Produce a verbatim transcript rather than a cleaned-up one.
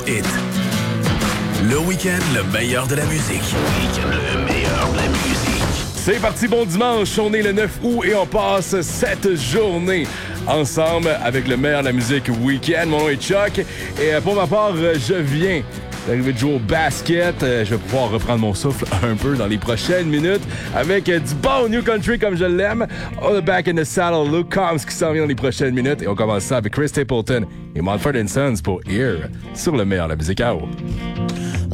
hit. Le week-end, le meilleur de la musique. Week-end, le meilleur de la musique. C'est parti, bon dimanche. On est le neuf août et on passe cette journée ensemble avec le meilleur de la musique week-end. Mon nom est Chuck et pour ma part, je viens d'arriver de jouer au basket. Je vais pouvoir reprendre mon souffle un peu dans les prochaines minutes avec du bon New Country comme je l'aime. On est back in the saddle, Luke Combs qui s'en vient dans les prochaines minutes et on commence ça avec Chris Stapleton et Mumford and Sons pour Here sur le meilleur de la musique à eau.